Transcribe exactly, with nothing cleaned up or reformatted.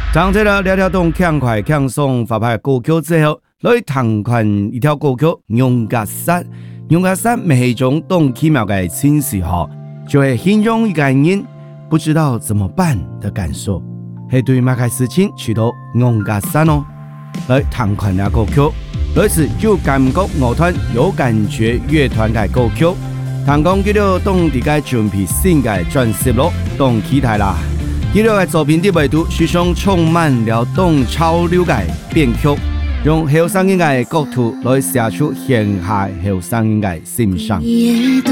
唱这了聊聊动强快强松发牌歌曲之后，来弹款一条歌曲《用格山》。用格山每一种动奇妙的情绪后，就会形容一个人不知道怎么办的感受，是对某个事情取到用格山哦。来弹款的歌曲，来自有感觉乐团有感觉乐团的歌曲，弹讲叫做动地个准备新的专辑咯，动期待啦。佢哋嘅作品的维度时常充满了动潮流嘅编曲，用後生人嘅角度來寫出現下後生人嘅心聲。